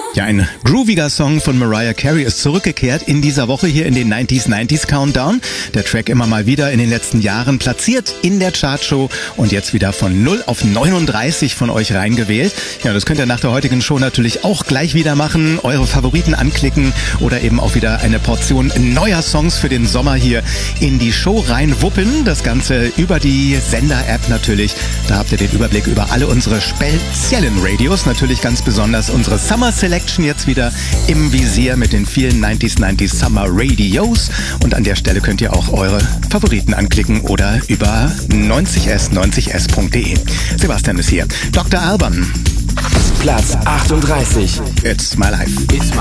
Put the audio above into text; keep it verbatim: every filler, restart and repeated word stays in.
Ja, ein grooviger Song von Mariah Carey ist zurückgekehrt in dieser Woche hier in den neunziger neunziger Countdown. Der Track immer mal wieder in den letzten Jahren platziert in der Chartshow und jetzt wieder von null auf neununddreißig von euch reingewählt. Ja, das könnt ihr nach der heutigen Show natürlich auch gleich wieder machen, eure Favoriten anklicken oder eben auch wieder eine Portion neuer Songs für den Sommer hier in die Show reinwuppen. Das Ganze über die Sender-App natürlich. Da habt ihr den Überblick über alle unsere speziellen Radios, natürlich ganz besonders unsere Summer Selection jetzt wieder im Visier mit den vielen neunziger neunziger Summer Radios. Und an der Stelle könnt ihr auch eure Favoriten anklicken oder über neunzig s neunzig s punkt de. Sebastian ist hier. Doktor Alban. Platz achtunddreißig. It's my life. It's my